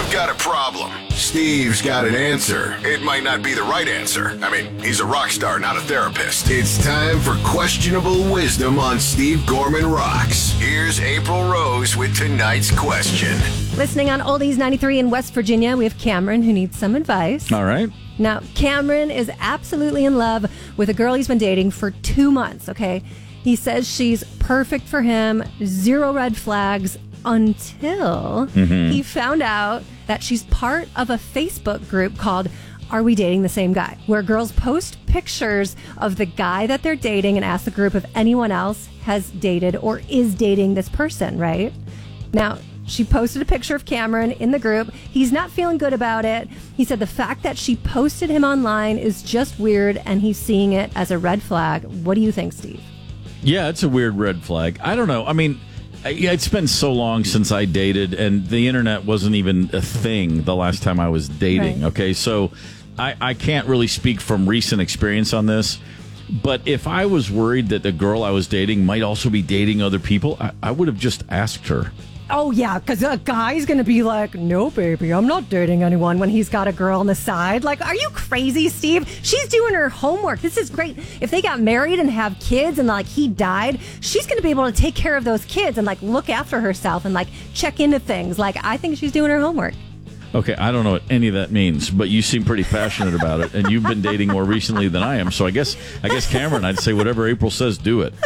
I've got a problem. Steve's got an answer. It might not be the right answer. I mean, he's a rock star, not a therapist. It's time for questionable wisdom on Steve Gorman Rocks. Here's April Rose with tonight's question. Listening on Oldies 93 in West Virginia, we have Cameron who needs some advice. All right. Now, Cameron is absolutely in love with a girl he's been dating for 2 months, okay? He says she's perfect for him, zero red flags, until he found out that she's part of a Facebook group called Are We Dating the Same Guy? Where girls post pictures of the guy that they're dating and ask the group if anyone else has dated or is dating this person, right? Now, she posted a picture of Cameron in the group. He's not feeling good about it. He said the fact that she posted him online is just weird, and he's seeing it as a red flag. What do you think, Steve? Yeah, it's a weird red flag. I don't know. I mean, it's been so long since I dated, and the internet wasn't even a thing the last time I was dating. Right. Okay, so I can't really speak from recent experience on this. But if I was worried that the girl I was dating might also be dating other people, I would have just asked her. Oh, yeah, because a guy's going to be like, no, baby, I'm not dating anyone when he's got a girl on the side. Like, are you crazy, Steve? She's doing her homework. This is great. If they got married and have kids and, like, he died, she's going to be able to take care of those kids and, like, look after herself and, like, check into things. Like, I think she's doing her homework. Okay, I don't know what any of that means, but you seem pretty passionate about it, and you've been dating more recently than I am. So I guess Cameron, I'd say whatever April says, do it.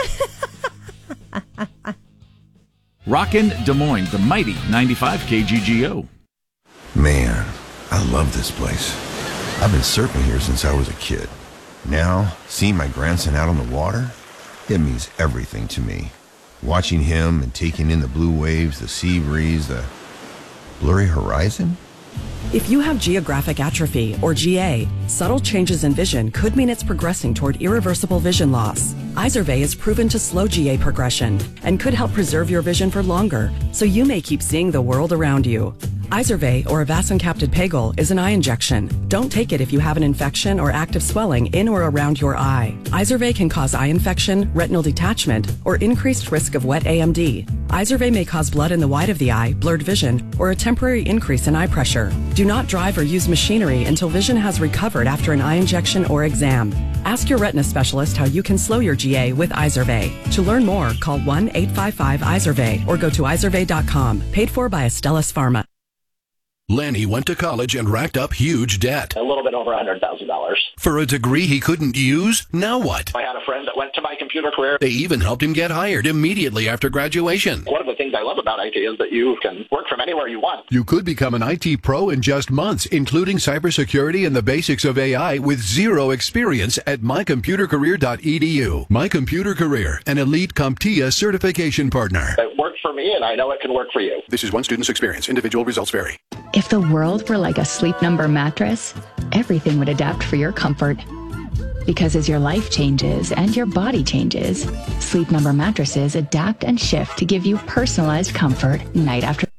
Rockin' Des Moines, the mighty 95 KGGO. Man, I love this place. I've been surfing here since I was a kid. Now, seeing my grandson out on the water, it means everything to me. Watching him and taking in the blue waves, the sea breeze, the blurry horizon. If you have geographic atrophy, or GA, subtle changes in vision could mean it's progressing toward irreversible vision loss. Izervay is proven to slow GA progression and could help preserve your vision for longer, so you may keep seeing the world around you. Izervay, or avacincaptad pegol, is an eye injection. Don't take it if you have an infection or active swelling in or around your eye. Izervay can cause eye infection, retinal detachment, or increased risk of wet AMD. Izervay may cause blood in the white of the eye, blurred vision, or a temporary increase in eye pressure. Do not drive or use machinery until vision has recovered after an eye injection or exam. Ask your retina specialist how you can slow your GA with Izervay. To learn more, call 1-855-IZERVAY or go to izervay.com. Paid for by Astellas Pharma. Lanny went to college and racked up huge debt. A little bit over $100,000. For a degree he couldn't use? Now what? I had a friend that went to my computer career. They even helped him get hired immediately after graduation. One of the things I love about IT is that you can work from anywhere you want. You could become an IT pro in just months, including cybersecurity and the basics of AI with zero experience at mycomputercareer.edu. My Computer Career, an elite CompTIA certification partner. It worked for me, and I know it can work for you. This is one student's experience. Individual results vary. If the world were like a Sleep Number mattress, everything would adapt for your comfort. Because as your life changes and your body changes, Sleep Number mattresses adapt and shift to give you personalized comfort night after